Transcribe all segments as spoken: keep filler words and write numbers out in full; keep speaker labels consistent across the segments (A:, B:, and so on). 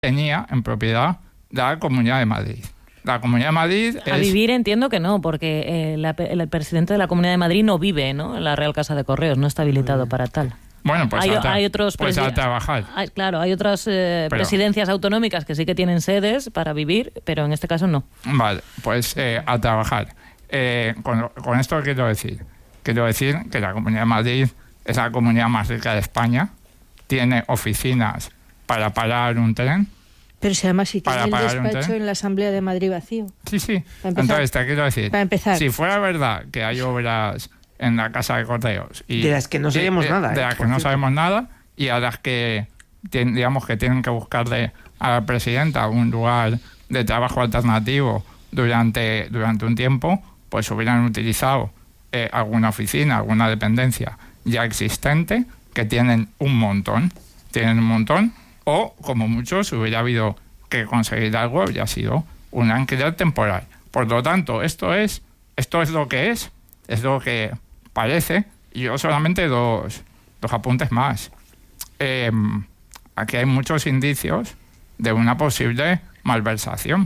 A: tenía en propiedad la Comunidad de Madrid. La Comunidad de Madrid
B: A
A: es...
B: vivir entiendo que no, porque eh, la, el presidente de la Comunidad de Madrid no vive, ¿no?, en la Real Casa de Correos, no está habilitado para tal.
A: Bueno, pues,
B: hay,
A: a, tra-
B: hay otros
A: pues
B: presiden-
A: a trabajar.
B: Hay, claro, hay otras eh,
A: Pero-
B: presidencias autonómicas que sí que tienen sedes para vivir, pero en este caso no.
A: Vale, pues eh, a trabajar. Eh, con, con esto quiero decir, quiero decir que la Comunidad de Madrid es la comunidad más rica de España, tiene oficinas para parar un tren.
C: Pero si además si tiene
A: Para
C: el
A: pagar un
C: despacho
A: tren.
C: en la Asamblea de Madrid vacío.
A: Sí, sí.
C: Para empezar.
A: Entonces te quiero decir,
C: Para empezar.
A: si fuera verdad que hay obras en la Casa de Correos y
D: De las que no
A: y-
D: sabemos
A: eh,
D: nada,
A: de
D: eh,
A: las que
D: por
A: no
D: cierto.
A: sabemos nada y a las que tien- digamos que tienen que buscarle a la presidenta un lugar de trabajo alternativo durante durante un tiempo, pues hubieran utilizado eh, alguna oficina, alguna dependencia ya existente, que tienen un montón, tienen un montón, o como muchos hubiera habido que conseguir algo, habría sido un alquiler temporal. Por lo tanto, esto es esto es lo que es, es lo que parece, y yo solamente dos, dos apuntes más. Eh, aquí hay muchos indicios de una posible malversación.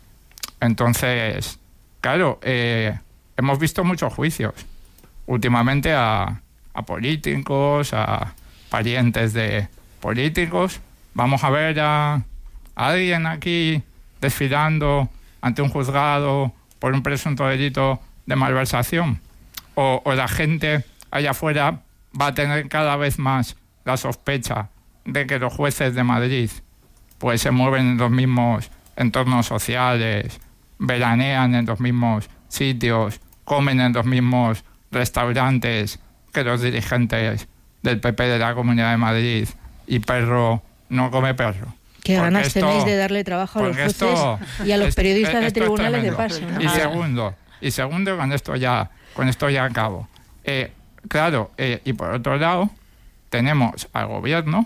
A: Entonces, claro, eh, hemos visto muchos juicios últimamente a, a políticos, a parientes de políticos. Vamos a ver a, a alguien aquí desfilando ante un juzgado por un presunto delito de malversación. O, o la gente allá afuera va a tener cada vez más la sospecha de que los jueces de Madrid pues se mueven en los mismos entornos sociales, veranean en los mismos sitios, comen en los mismos restaurantes que los dirigentes del P P de la Comunidad de Madrid, y perro no come perro.
C: Qué
A: Porque
C: ganas
A: esto-
C: tenéis de darle trabajo a los
A: porque
C: jueces
A: esto-
C: y a los
A: es-
C: periodistas de
A: esto es
C: tribunales de
A: tremendo.
C: paso, ¿no?
A: Y
C: Ah.
A: segundo, y segundo con esto ya, con esto ya acabo. Eh, claro, eh, y por otro lado, tenemos al gobierno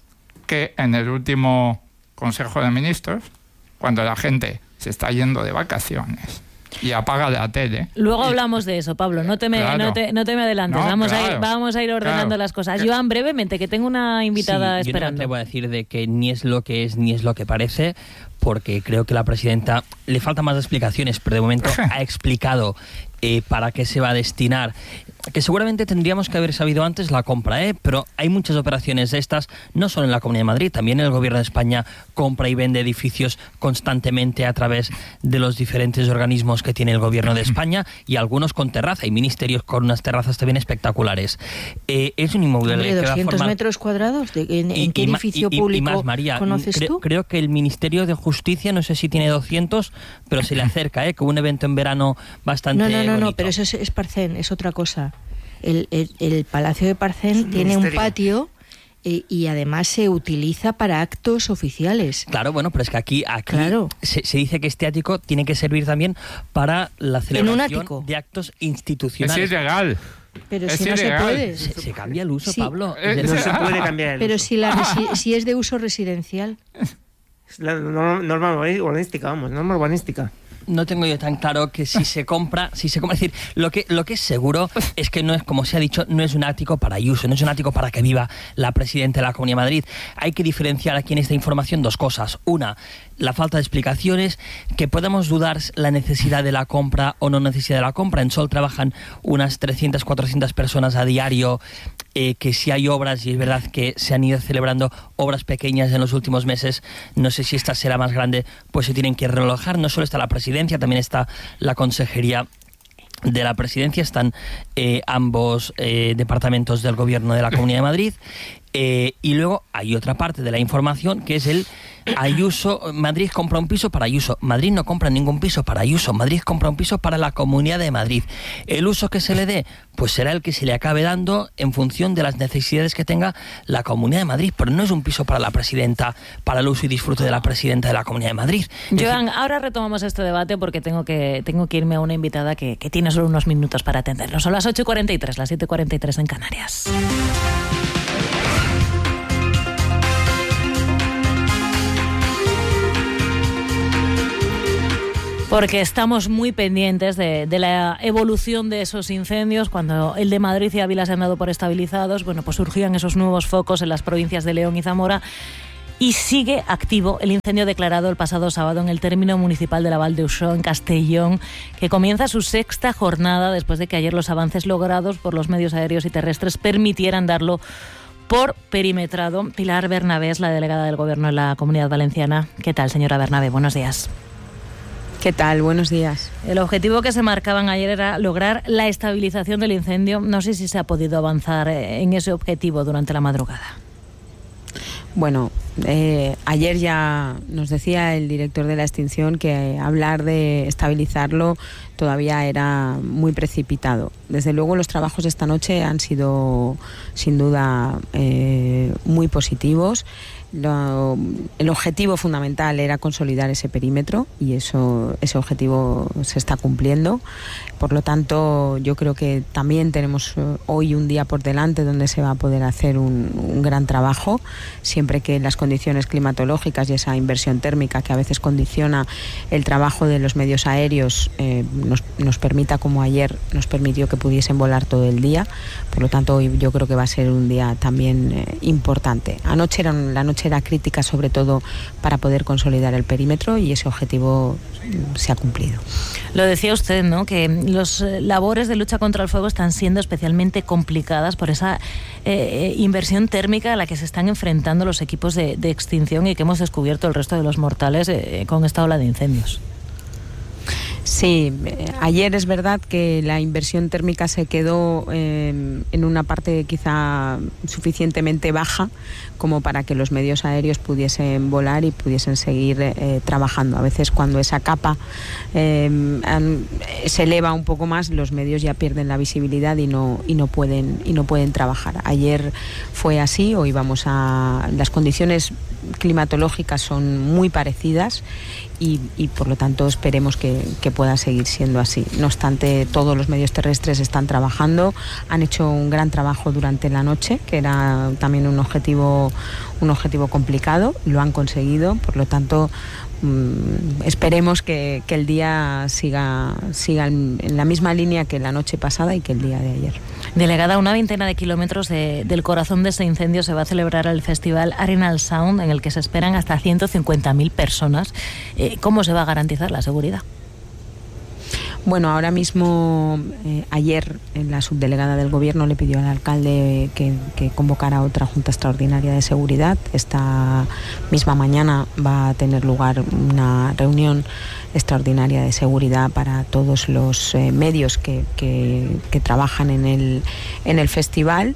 A: que en el último Consejo de Ministros, cuando la gente se está yendo de vacaciones y apaga la tele...
B: Luego
A: y-
B: hablamos de eso, Pablo, no te me,
A: Claro.
B: no te, no te me adelantes,
A: No,
B: vamos, a ir,
A: claro.
B: vamos a ir ordenando
A: Claro.
B: las cosas.
A: Que-
B: Joan, brevemente, que tengo una invitada
E: Sí, yo no me
B: esperando.
E: atrevo a decir de que ni es lo que es ni es lo que parece, porque creo que la presidenta le falta más explicaciones, pero de momento ha explicado eh, para qué se va a destinar, que seguramente tendríamos que haber sabido antes la compra, ¿eh? Pero hay muchas operaciones de estas, no solo en la Comunidad de Madrid, también el Gobierno de España compra y vende edificios constantemente a través de los diferentes organismos que tiene el Gobierno de España, y algunos con terraza, y ministerios con unas terrazas también espectaculares. Eh, es un inmueble
C: Hombre,
E: que va a
C: doscientos
E: formar...
C: metros cuadrados, ¿de- ¿en,
E: Y-
C: en qué
E: y ma-
C: edificio
E: y- y-
C: público
E: y más, María,
C: conoces
E: cre-
C: tú?
E: Creo que el Ministerio de Justicia, no sé si tiene doscientos, pero se le acerca, ¿eh? Con un evento en verano bastante
C: No, no, no, no,
E: bonito.
C: pero eso es, es Parcén, es otra cosa. El, el, el Palacio de Parcén
D: Es un
C: tiene un
D: ministerio.
C: patio eh, y además se utiliza para actos oficiales.
E: Claro, bueno, pero es que aquí, aquí
C: Claro.
E: se, se dice que este ático tiene que servir también para la celebración
C: ático?
E: de actos
A: Es
E: institucionales.
A: ilegal.
C: Pero
A: Es
C: si no se
A: ilegal.
C: puede.
E: Se, se cambia el uso,
C: Sí.
E: Pablo.
A: Eh,
E: de-
D: No
A: es-
D: se puede cambiar el
C: Pero
D: uso.
C: si, la resi- si es de uso residencial.
D: Es la norma, norma urbanística, vamos, norma urbanística.
E: No tengo yo tan claro que si se compra, si se compra, es decir, lo que lo que es seguro es que no es, como se ha dicho, no es un ático para Ayuso, no es un ático para que viva la presidenta de la Comunidad de Madrid. Hay que diferenciar aquí en esta información dos cosas. Una, la falta de explicaciones, que podemos dudar la necesidad de la compra o no necesidad de la compra. En Sol trabajan unas trescientas, cuatrocientas personas a diario, eh, que si hay obras, y es verdad que se han ido celebrando obras pequeñas en los últimos meses, no sé si esta será más grande, pues se tienen que relojar. No solo está la presidencia, también está la consejería de la presidencia, están eh, ambos eh, departamentos del gobierno de la Comunidad de Madrid, eh, y luego hay otra parte de la información que es el Ayuso. Madrid compra un piso para Ayuso. Madrid no compra ningún piso para Ayuso. Madrid compra un piso para la Comunidad de Madrid. El uso que se le dé, pues será el que se le acabe dando en función de las necesidades que tenga la Comunidad de Madrid, pero no es un piso para la presidenta, para el uso y disfrute de la presidenta de la Comunidad de Madrid. Es decir,
B: Joan, ahora retomamos este debate porque tengo que, tengo que irme a una invitada que, que tiene solo unos minutos para atendernos. Son las ocho y cuarenta y tres, las siete y cuarenta y tres en Canarias. Porque estamos muy pendientes de, de la evolución de esos incendios. Cuando el de Madrid y Ávila se han dado por estabilizados, bueno, pues surgían esos nuevos focos en las provincias de León y Zamora. Y sigue activo el incendio declarado el pasado sábado en el término municipal de la Val d'Uixó, en Castellón, que comienza su sexta jornada después de que ayer los avances logrados por los medios aéreos y terrestres permitieran darlo por perimetrado. Pilar Bernabé es la delegada del Gobierno en la Comunidad Valenciana. ¿Qué tal, señora Bernabé? Buenos días.
F: ¿Qué tal? Buenos días.
B: El objetivo que se marcaban ayer era lograr la estabilización del incendio. No sé si se ha podido avanzar en ese objetivo durante la madrugada.
F: Bueno, eh, ayer ya nos decía el director de la extinción que hablar de estabilizarlo todavía era muy precipitado. Desde luego los trabajos de esta noche han sido sin duda eh, muy positivos. Lo, el objetivo fundamental era consolidar ese perímetro y eso, ese objetivo se está cumpliendo. Por lo tanto, yo creo que también tenemos hoy un día por delante donde se va a poder hacer un, un gran trabajo, siempre que las condiciones climatológicas y esa inversión térmica que a veces condiciona el trabajo de los medios aéreos eh, nos, nos permita, como ayer nos permitió que pudiesen volar todo el día. Por lo tanto, hoy yo creo que va a ser un día también eh, importante. Anoche era, la noche era crítica sobre todo para poder consolidar el perímetro y ese objetivo se ha cumplido.
B: Lo decía usted, ¿no?, que los labores de lucha contra el fuego están siendo especialmente complicadas por esa eh, inversión térmica a la que se están enfrentando los equipos de, de extinción y que hemos descubierto el resto de los mortales eh, con esta ola de incendios.
F: Sí, ayer es verdad que la inversión térmica se quedó eh, en una parte quizá suficientemente baja como para que los medios aéreos pudiesen volar y pudiesen seguir eh, trabajando. A veces cuando esa capa eh, an, se eleva un poco más, los medios ya pierden la visibilidad y no, y no pueden, y no pueden trabajar. Ayer fue así, hoy vamos a... Las condiciones climatológicas son muy parecidas y, y por lo tanto esperemos que, que pueda seguir siendo así. No obstante, todos los medios terrestres están trabajando, han hecho un gran trabajo durante la noche, que era también un objetivo, un objetivo complicado, lo han conseguido, por lo tanto mmm, esperemos que, que el día siga, siga en la misma línea que la noche pasada y que el día de ayer.
B: Delegada, a una veintena de kilómetros de, del corazón de ese incendio se va a celebrar el festival Arenal Sound, en el que se esperan hasta ciento cincuenta mil personas. Eh, ¿Cómo se va a garantizar la seguridad?
F: Bueno, ahora mismo, eh, ayer la subdelegada del Gobierno le pidió al alcalde que, que convocara otra junta extraordinaria de seguridad. Esta misma mañana va a tener lugar una reunión extraordinaria de seguridad para todos los eh, medios que, que, que trabajan en el, en el festival.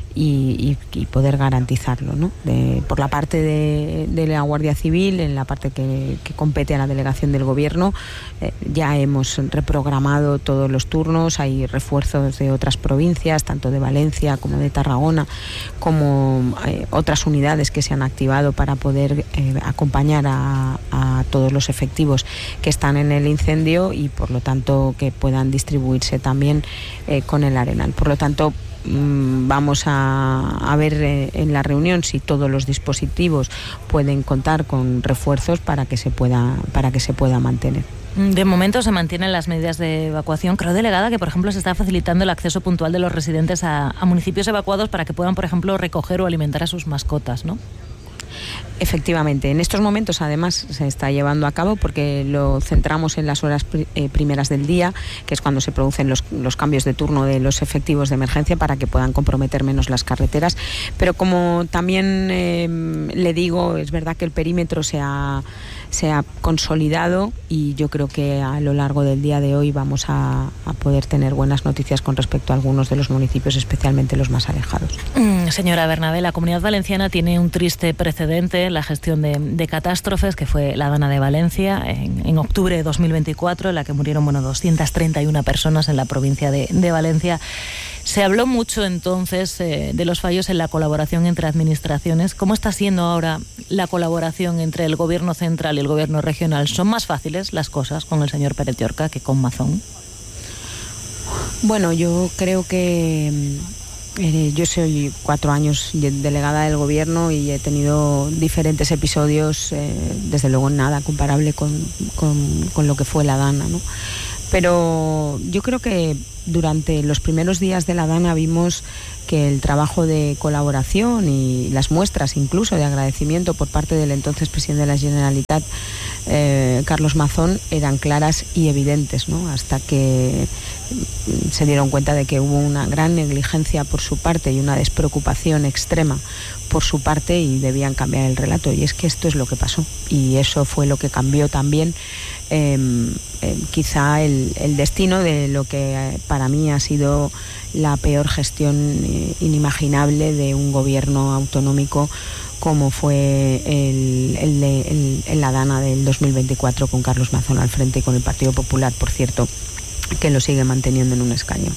F: Y, y, y poder garantizarlo, ¿no? De, por la parte de, de la Guardia Civil, en la parte que, que compete a la delegación del Gobierno, eh, ya hemos reprogramado todos los turnos, hay refuerzos de otras provincias, tanto de Valencia como de Tarragona, como eh, otras unidades que se han activado para poder eh, acompañar a, a todos los efectivos que están en el incendio y por lo tanto que puedan distribuirse también eh, con el Arenal. Por lo tanto, vamos a, a ver eh, en la reunión si todos los dispositivos pueden contar con refuerzos para que se pueda, para que se pueda mantener.
B: De momento se mantienen las medidas de evacuación. Creo, delegada, que por ejemplo se está facilitando el acceso puntual de los residentes a, a municipios evacuados para que puedan, por ejemplo, recoger o alimentar a sus mascotas, ¿no?
F: Efectivamente, en estos momentos además se está llevando a cabo porque lo centramos en las horas pr- eh, primeras del día, que es cuando se producen los, los cambios de turno de los efectivos de emergencia para que puedan comprometer menos las carreteras. Pero como también eh, le digo, es verdad que el perímetro se ha, se ha consolidado y yo creo que a lo largo del día de hoy vamos a, a poder tener buenas noticias con respecto a algunos de los municipios, especialmente los más alejados.
B: Mm, señora Bernabé, la Comunidad Valenciana tiene un triste precedente, la gestión de, de catástrofes, que fue la Dana de Valencia en, en octubre de dos mil veinticuatro, en la que murieron bueno, doscientas treinta y una personas en la provincia de, de Valencia. Se habló mucho entonces eh, de los fallos en la colaboración entre administraciones. ¿Cómo está siendo ahora la colaboración entre el Gobierno central y el Gobierno regional? ¿Son más fáciles las cosas con el señor Pérez Llorca que con Mazón?
F: Bueno, yo creo que eh, yo soy cuatro años delegada del Gobierno y he tenido diferentes episodios, eh, desde luego nada comparable con, con, con lo que fue la Dana, ¿no? Pero yo creo que durante los primeros días de la Dana vimos que el trabajo de colaboración y las muestras incluso de agradecimiento por parte del entonces presidente de la Generalitat, eh, Carlos Mazón, eran claras y evidentes, ¿no? Hasta que se dieron cuenta de que hubo una gran negligencia por su parte y una despreocupación extrema por su parte y debían cambiar el relato. Y es que esto es lo que pasó y eso fue lo que cambió también eh, eh, quizá el, el destino de lo que eh, para mí ha sido la peor gestión eh, inimaginable de un gobierno autonómico como fue el, el, el, el la Dana del dos mil veinticuatro con Carlos Mazón al frente y con el Partido Popular, por cierto, que lo sigue manteniendo en un escaño.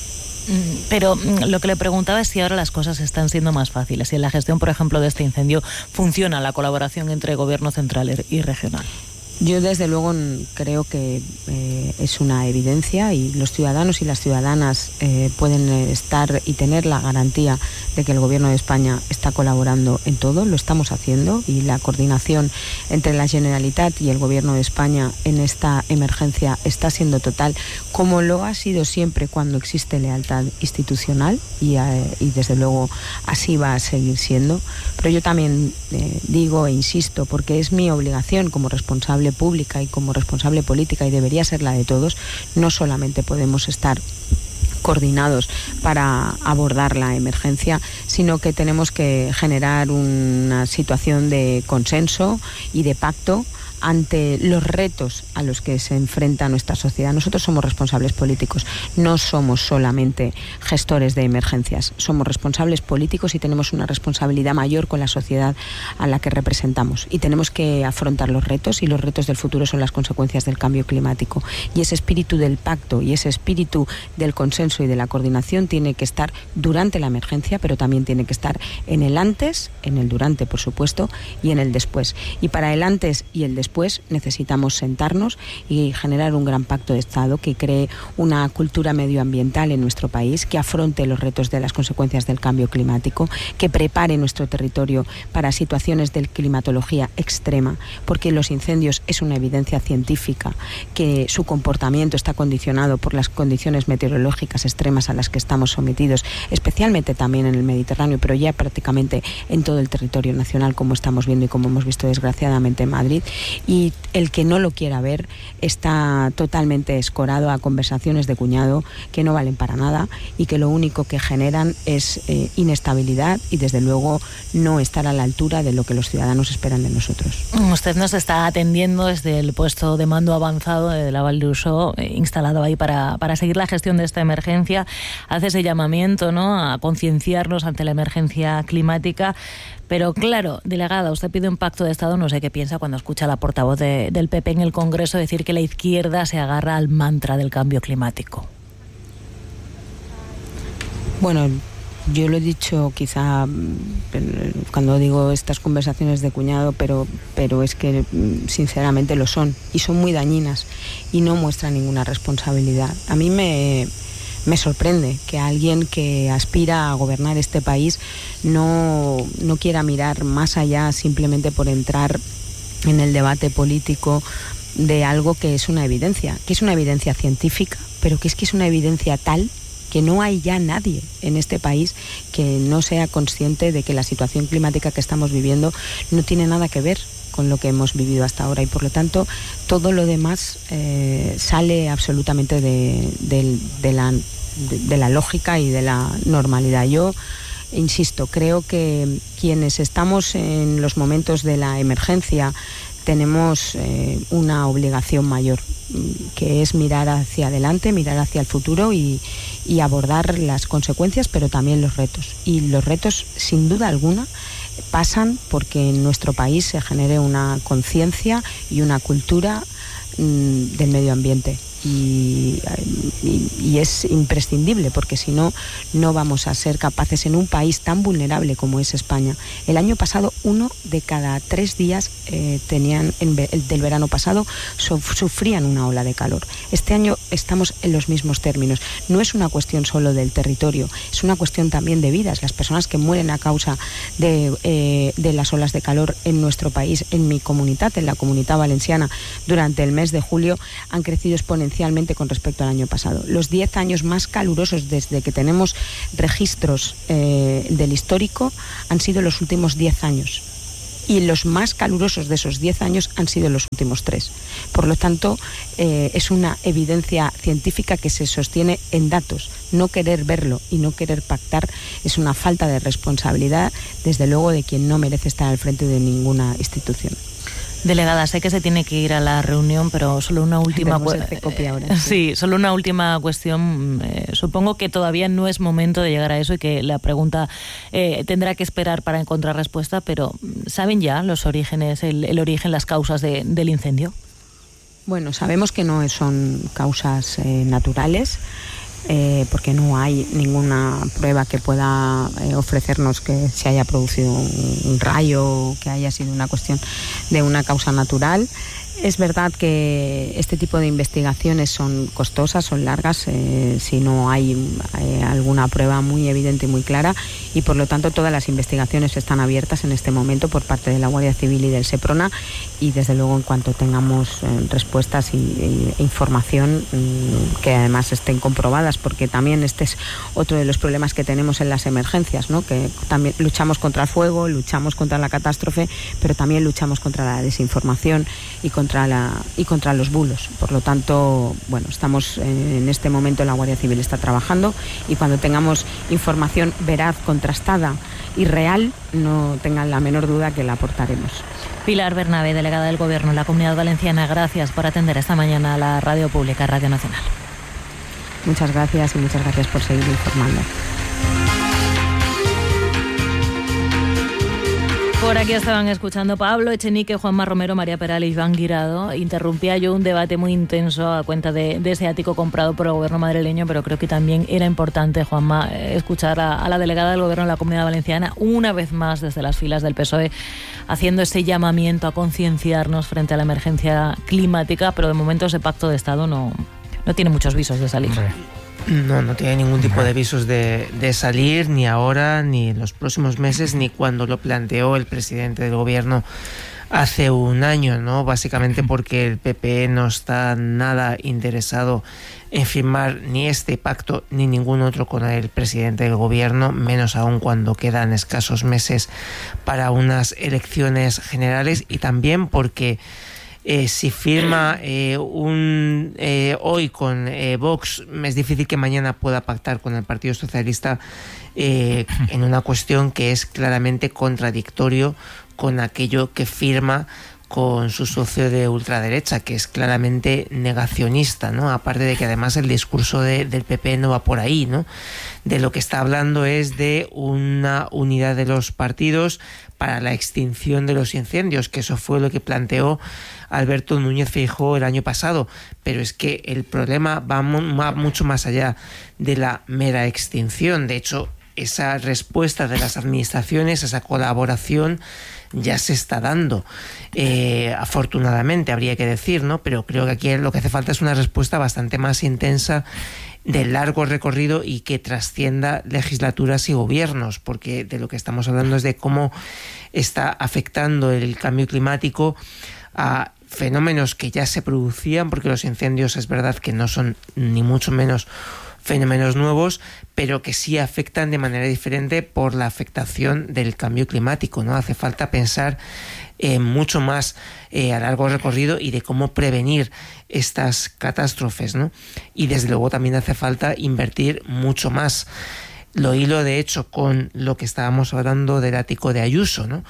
B: Pero lo que le preguntaba es si ahora las cosas están siendo más fáciles, si en la gestión, por ejemplo, de este incendio funciona la colaboración entre gobierno central y regional.
F: Yo desde luego creo que eh, es una evidencia y los ciudadanos y las ciudadanas eh, pueden estar y tener la garantía de que el Gobierno de España está colaborando en todo, lo estamos haciendo y la coordinación entre la Generalitat y el Gobierno de España en esta emergencia está siendo total, como lo ha sido siempre cuando existe lealtad institucional y, eh, y desde luego así va a seguir siendo. Pero yo también eh, digo e insisto, porque es mi obligación como responsable pública y como responsable política y debería ser la de todos, no solamente podemos estar coordinados para abordar la emergencia, sino que tenemos que generar una situación de consenso y de pacto ante los retos a los que se enfrenta nuestra sociedad. Nosotros somos responsables políticos, no somos solamente gestores de emergencias, somos responsables políticos y tenemos una responsabilidad mayor con la sociedad a la que representamos y tenemos que afrontar los retos y los retos del futuro son las consecuencias del cambio climático y ese espíritu del pacto y ese espíritu del consenso y de la coordinación tiene que estar durante la emergencia, pero también tiene que estar en el antes, en el durante, por supuesto, y en el después. Y para el antes y el después Después necesitamos sentarnos y generar un gran pacto de Estado que cree una cultura medioambiental en nuestro país, que afronte los retos de las consecuencias del cambio climático, que prepare nuestro territorio para situaciones de climatología extrema, porque los incendios es una evidencia científica, que su comportamiento está condicionado por las condiciones meteorológicas extremas a las que estamos sometidos, especialmente también en el Mediterráneo, pero ya prácticamente en todo el territorio nacional, como estamos viendo y como hemos visto desgraciadamente en Madrid. Y el que no lo quiera ver está totalmente escorado a conversaciones de cuñado que no valen para nada y que lo único que generan es eh, inestabilidad y desde luego no estar a la altura de lo que los ciudadanos esperan de nosotros.
B: Usted nos está atendiendo desde el puesto de mando avanzado de la Val d'Uixó, eh, instalado ahí para, para seguir la gestión de esta emergencia. Hace ese llamamiento, ¿no?, a concienciarnos ante la emergencia climática. Pero claro, delegada, usted pide un pacto de Estado, no sé qué piensa cuando escucha a la portavoz de, del P P en el Congreso decir que la izquierda se agarra al mantra del cambio climático.
F: Bueno, yo lo he dicho quizá cuando digo estas conversaciones de cuñado, pero, pero es que sinceramente lo son y son muy dañinas y no muestran ninguna responsabilidad. A mí me... Me sorprende que alguien que aspira a gobernar este país no, no quiera mirar más allá simplemente por entrar en el debate político de algo que es una evidencia, que es una evidencia científica, pero que es que es una evidencia tal que no hay ya nadie en este país que no sea consciente de que la situación climática que estamos viviendo no tiene nada que ver con lo que hemos vivido hasta ahora y por lo tanto todo lo demás eh, sale absolutamente de, de, de, la, de, de la lógica y de la normalidad. Yo insisto, creo que quienes estamos en los momentos de la emergencia tenemos eh, una obligación mayor, que es mirar hacia adelante, mirar hacia el futuro y, y abordar las consecuencias, pero también los retos. Y los retos, sin duda alguna, pasan porque en nuestro país se genere una conciencia y una cultura mmm, del medio ambiente. Y, y, y es imprescindible porque si no, no vamos a ser capaces en un país tan vulnerable como es España. El año pasado, uno de cada tres días eh, tenían en, del verano pasado so, sufrían una ola de calor. Este año estamos en los mismos términos. No es una cuestión solo del territorio, es una cuestión también de vidas. Las personas que mueren a causa de, eh, de las olas de calor en nuestro país, en mi comunidad, en la Comunitat Valenciana, durante el mes de julio, han crecido exponencialmente exponencialmente con respecto al año pasado. Los diez años más calurosos desde que tenemos registros eh, del histórico han sido los últimos diez años. Y los más calurosos de esos diez años han sido los últimos tres. Por lo tanto, eh, es una evidencia científica que se sostiene en datos. No querer verlo y no querer pactar es una falta de responsabilidad, desde luego, de quien no merece estar al frente de ninguna institución.
B: Delegada, sé que se tiene que ir a la reunión, pero solo una última
F: cu- ahora, sí.
B: sí, solo una última cuestión. Eh, supongo que todavía no es momento de llegar a eso y que la pregunta eh, tendrá que esperar para encontrar respuesta, pero ¿saben ya los orígenes, el, el origen, las causas de, del incendio?
F: Bueno, sabemos que no son causas eh, naturales. Eh, porque no hay ninguna prueba que pueda eh, ofrecernos que se haya producido un, un rayo, que haya sido una cuestión de una causa natural. Es verdad que este tipo de investigaciones son costosas, son largas, eh, si no hay eh, alguna prueba muy evidente y muy clara, y por lo tanto todas las investigaciones están abiertas en este momento por parte de la Guardia Civil y del SEPRONA, y desde luego en cuanto tengamos eh, respuestas y, e información mm, que además estén comprobadas, porque también este es otro de los problemas que tenemos en las emergencias, ¿no? Que también luchamos contra el fuego, luchamos contra la catástrofe, pero también luchamos contra la desinformación y contra Contra la, y contra los bulos. Por lo tanto, bueno, estamos eh, en este momento, la Guardia Civil está trabajando, y cuando tengamos información veraz, contrastada y real, no tengan la menor duda que la aportaremos.
B: Pilar Bernabé, delegada del Gobierno en la Comunidad Valenciana, gracias por atender esta mañana a la Radio Pública, Radio Nacional.
F: Muchas gracias y muchas gracias por seguir informando.
B: Por aquí estaban escuchando Pablo Echenique, Juanma Romero, María Peral y Iván Guirado. Interrumpía yo un debate muy intenso a cuenta de, de ese ático comprado por el gobierno madrileño, pero creo que también era importante, Juanma, escuchar a, a la delegada del gobierno de la Comunidad Valenciana, una vez más desde las filas del P S O E, haciendo ese llamamiento a concienciarnos frente a la emergencia climática, pero de momento ese pacto de Estado no, no tiene muchos visos de salir.
D: No, no tiene ningún tipo de visos de, de salir, ni ahora, ni en los próximos meses, ni cuando lo planteó el presidente del gobierno hace un año, ¿no? Básicamente porque el P P no está nada interesado en firmar ni este pacto ni ningún otro con el presidente del gobierno, menos aún cuando quedan escasos meses para unas elecciones generales, y también porque Eh, si firma eh, un eh, hoy con eh, Vox, es difícil que mañana pueda pactar con el Partido Socialista eh, en una cuestión que es claramente contradictorio con aquello que firma con su socio de ultraderecha, que es claramente negacionista, ¿no? Aparte de que además el discurso de, del P P no va por ahí, ¿no? De lo que está hablando es de una unidad de los partidos para la extinción de los incendios, que eso fue lo que planteó Alberto Núñez Feijóo el año pasado, pero es que el problema va, va mucho más allá de la mera extinción. De hecho, esa respuesta de las administraciones, esa colaboración ya se está dando, eh, afortunadamente habría que decir, ¿no? Pero creo que aquí lo que hace falta es una respuesta bastante más intensa, de largo recorrido y que trascienda legislaturas y gobiernos, porque de lo que estamos hablando es de cómo está afectando el cambio climático a fenómenos que ya se producían, porque los incendios es verdad que no son ni mucho menos fenómenos nuevos, pero que sí afectan de manera diferente por la afectación del cambio climático, ¿no? Hace falta pensar eh, mucho más eh, a largo recorrido y de cómo prevenir estas catástrofes, ¿no? Y desde luego también hace falta invertir mucho más. Lo hilo de hecho con lo que estábamos hablando del ático de Ayuso, ¿no?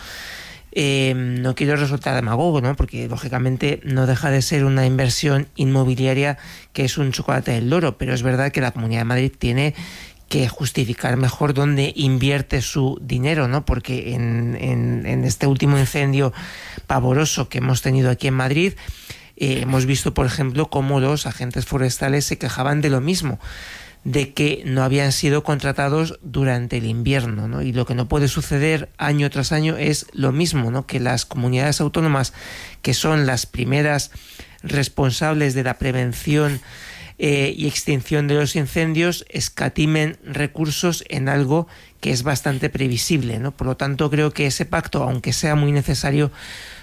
D: Eh, no quiero resultar demagogo, ¿no? Porque lógicamente no deja de ser una inversión inmobiliaria que es un chocolate del loro, pero es verdad que la Comunidad de Madrid tiene que justificar mejor dónde invierte su dinero, ¿no? Porque en, en, en este último incendio pavoroso que hemos tenido aquí en Madrid, eh, hemos visto, por ejemplo, cómo los agentes forestales se quejaban de lo mismo, de que no habían sido contratados durante el invierno, ¿no? Y lo que no puede suceder año tras año es lo mismo, ¿no? Que las comunidades autónomas, que son las primeras responsables de la prevención eh, y extinción de los incendios, escatimen recursos en algo que es bastante previsible, ¿no? Por lo tanto, creo que ese pacto, aunque sea muy necesario,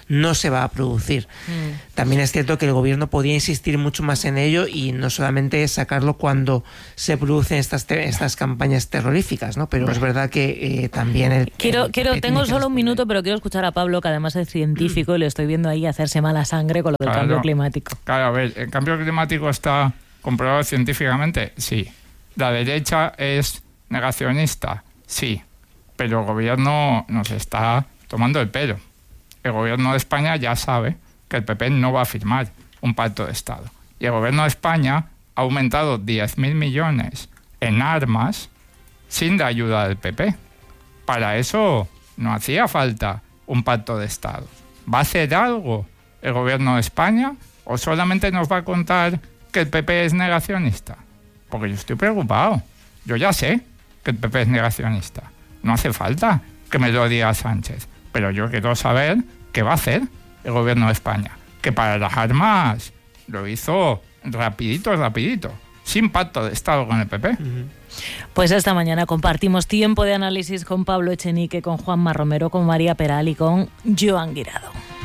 D: no se va a producir. Mm. También es cierto que el gobierno podía insistir mucho más en ello y no solamente sacarlo cuando se producen estas te- estas campañas terroríficas, ¿no? Pero bueno, es verdad que eh, también el...
B: Quiero,
D: el,
B: quiero,
D: el,
B: tengo
D: el,
B: solo un minuto, pero quiero escuchar a Pablo, que además es científico, y le estoy viendo ahí hacerse mala sangre con lo del
A: claro,
B: cambio climático.
A: Claro, a ver, ¿el cambio climático está comprobado científicamente? Sí. ¿La derecha es negacionista? Sí. Pero el gobierno nos está tomando el pelo. El gobierno de España ya sabe que el P P no va a firmar un pacto de Estado. Y el gobierno de España ha aumentado diez mil millones en armas sin la ayuda del P P. Para eso no hacía falta un pacto de Estado. ¿Va a hacer algo el gobierno de España o solamente nos va a contar que el P P es negacionista? Porque yo estoy preocupado. Yo ya sé que el P P es negacionista. No hace falta que me lo diga Sánchez. Pero yo quiero saber qué va a hacer el gobierno de España. Que para las armas lo hizo rapidito, rapidito. Sin pacto de Estado con el P P. Uh-huh.
B: Pues esta mañana compartimos tiempo de análisis con Pablo Echenique, con Juanma Romero, con María Peral y con Joan Guirado.